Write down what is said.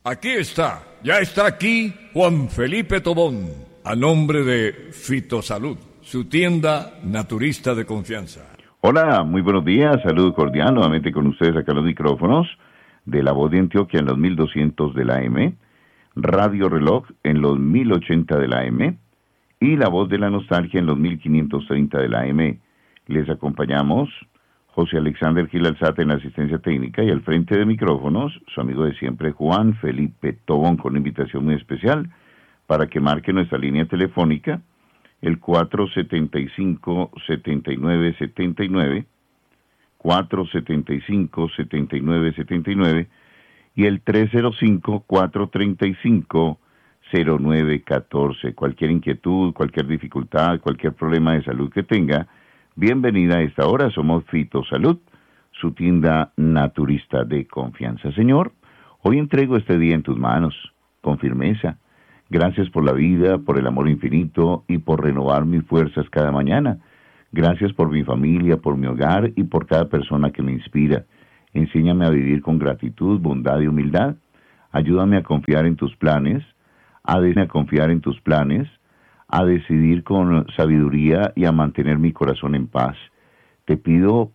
Aquí está, ya está aquí Juan Felipe Tobón, a nombre de Fitosalud, su tienda naturista de confianza. Hola, muy buenos días, saludo cordial nuevamente con ustedes acá en los micrófonos de La Voz de Antioquia en los 1200 de la AM, Radio Reloj en los 1080 de la AM y La Voz de la Nostalgia en los 1530 de la AM. Les acompañamos José Alexander Gil Alzate en la asistencia técnica y al frente de micrófonos, su amigo de siempre Juan Felipe Tobón, con una invitación muy especial para que marque nuestra línea telefónica, el 475-7979, 475-7979 y el 305-435-0914. Cualquier inquietud, cualquier dificultad, cualquier problema de salud que tenga, bienvenida a esta hora. Somos Fitosalud, su tienda naturista de confianza. Señor, hoy entrego este día en tus manos, con firmeza. Gracias por la vida, por el amor infinito y por renovar mis fuerzas cada mañana. Gracias por mi familia, por mi hogar y por cada persona que me inspira. Enséñame a vivir con gratitud, bondad y humildad. Ayúdame a confiar en tus planes, a decidir con sabiduría y a mantener mi corazón en paz. Te pido